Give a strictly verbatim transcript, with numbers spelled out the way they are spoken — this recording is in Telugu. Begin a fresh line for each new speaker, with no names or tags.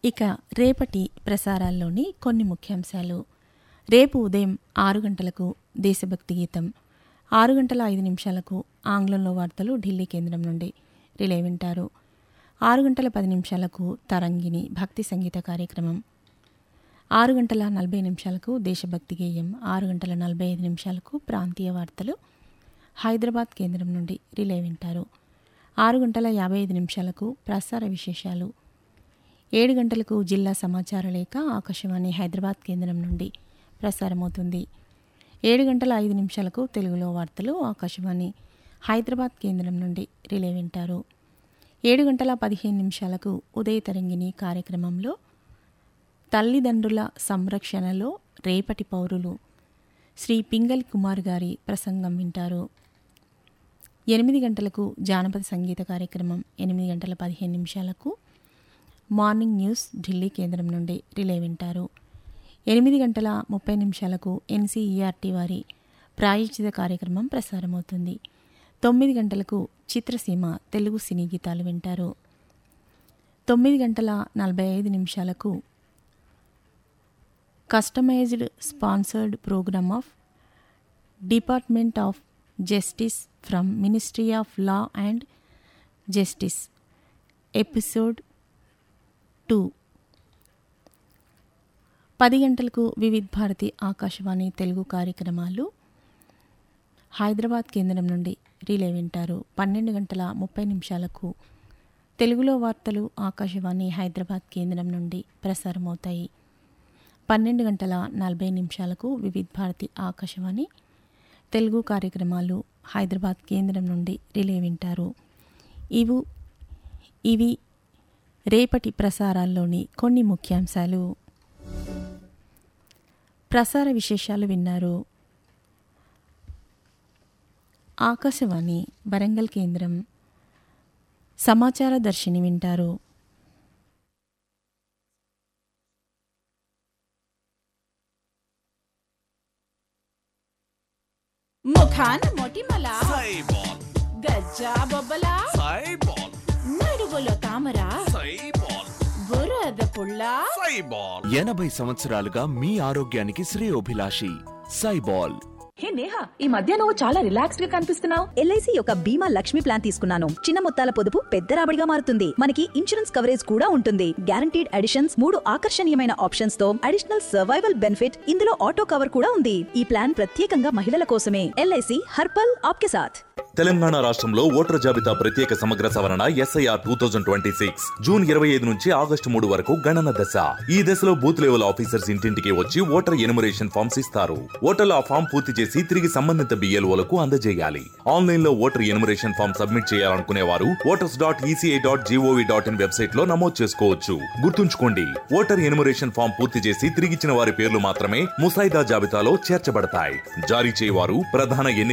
ఇక రేపటి ప్రసారాల్లోని కొన్ని ముఖ్యాంశాలు. రేపు ఉదయం ఆరు గంటలకు దేశభక్తి గీతం, ఆరు గంటల ఐదు నిమిషాలకు ఆంగ్లంలో వార్తలు ఢిల్లీ కేంద్రం నుండి రిలే వింటారు. ఆరు గంటల పది నిమిషాలకు తరంగిణి భక్తి సంగీత కార్యక్రమం, ఆరు గంటల నలభై నిమిషాలకు దేశభక్తి గేయం, ఆరు గంటల నలభై ఐదు నిమిషాలకు ప్రాంతీయ వార్తలు హైదరాబాద్ కేంద్రం నుండి రిలే వింటారు. ఆరు గంటల యాభై ఐదు నిమిషాలకు ప్రసార విశేషాలు, ఏడు గంటలకు జిల్లా సమాచార లేఖ ఆకాశవాణి హైదరాబాద్ కేంద్రం నుండి ప్రసారమవుతుంది. ఏడు గంటల ఐదు నిమిషాలకు తెలుగులో వార్తలు ఆకాశవాణి హైదరాబాద్ కేంద్రం నుండి రిలే వింటారు. ఏడు గంటల పదిహేను నిమిషాలకు ఉదయ తరంగిణి కార్యక్రమంలో తల్లిదండ్రుల సంరక్షణలో రేపటి పౌరులు శ్రీ పింగళి కుమార్ గారి ప్రసంగం వింటారు. ఎనిమిది గంటలకు జానపద సంగీత కార్యక్రమం, ఎనిమిది గంటల పదిహేను నిమిషాలకు మార్నింగ్ న్యూస్ ఢిల్లీ కేంద్రం నుండి రిలే వింటారు. ఎనిమిది గంటల ముప్పై నిమిషాలకు ఎన్సీఈఆర్టీ వారి ప్రాయోజిత కార్యక్రమం ప్రసారమవుతుంది. తొమ్మిది గంటలకు చిత్రసీమ తెలుగు సినీ గీతాలు వింటారు. తొమ్మిది గంటల నలభై ఐదు నిమిషాలకు customized sponsored programme of department of justice from ministry of law and justice episode two. పది గంటలకు వివిధ్ భారతి ఆకాశవాణి తెలుగు కార్యక్రమాలు హైదరాబాద్ కేంద్రం నుండి రిలే వింటారు. పన్నెండు గంటల ముప్పై నిమిషాలకు తెలుగులో వార్తలు ఆకాశవాణి హైదరాబాద్ కేంద్రం నుండి ప్రసారమవుతాయి. పన్నెండు గంటల నలభై నిమిషాలకు వివిధ్ భారతి ఆకాశవాణి తెలుగు కార్యక్రమాలు హైదరాబాద్ కేంద్రం నుండి రిలే వింటారు. ఇవి ఇవి రేపటి ప్రసారాల్లోని కొన్ని ముఖ్యాంశాలు. ప్రసార విశేషాలు విన్నారు. ఆకాశవాణి వరంగల్ కేంద్రం సమాచార దర్శిని వింటారు.
ముఖాన మొటిమల
సైబాల్,
గజ్జా బొబ్బల
సైబాల్,
నడువులో తామర
సైబాల్,
బురద పుల్ల
సైబాల్.
ఎనభై సంవత్సరాలుగా మీ ఆరోగ్యానికి శ్రేయోభిలాషి సైబాల్.
హే నేహా, ఈ మధ్య నువ్వు చాలా రిలాక్స్డ్ గా కనిపిస్తున్నావు.
ఎల్ఐసి యొక్క బీమా లక్ష్మి ప్లాన్ తీసుకున్నాను. చిన్న మొత్తాల పొదుపు పెద్ద రాబడిగా మారుతుంది. మనకి ఇన్సూరెన్స్ కవరేజ్ కూడా ఉంటుంది. గ్యారంటీడ్ అడిషన్స్, మూడు ఆకర్షణీయమైన ఆప్షన్స్ తో అడిషనల్ సర్వైవల్ బెనిఫిట్, ఇందులో ఆటో కవర్ కూడా ఉంది. ఈ ప్లాన్ ప్రత్యేకంగా మహిళల కోసమే. ఎల్ఐసి హర్పల్ ఆప్కే సాథ్.
తెలంగాణ రాష్ట్రంలో ఓటర్ జాబితా ప్రత్యేక సమగ్ర సవరణ SIR two thousand twenty six June ఇరవై ఐదు నుంచి ఆగస్టు మూడు వరకు గణన దశ. ఈ దశలో బూత్ లెవెల్ ఆఫీసర్స్ ఇంటింటికి వచ్చి ఓటర్ ఎనుమరేషన్ ఫామ్స్ ఇస్తారు. ఓటర్లు ఆ ఫామ్ పూర్తి చేసి తిరిగి సంబంధిత బిఎల్ఓలకు అందజేయాలి. ఆన్లైన్ లో ఓటర్ ఎనుమరేషన్ ఫామ్ సబ్మిట్ చేయాలనుకునే వారు voters dot ECI dot GOV dot in website లో నమోదు చేసుకోవచ్చు. గుర్తుంచుకోండి, ఓటర్ ఎనుమరేషన్ ఫామ్ పూర్తి చేసి తిరిగిచ్చిన వారి పేర్లు మాత్రమే ముసాయిదా జాబితాలో చేర్చబడతాయి. జారీ చేయవారు ప్రధాన ఎన్ని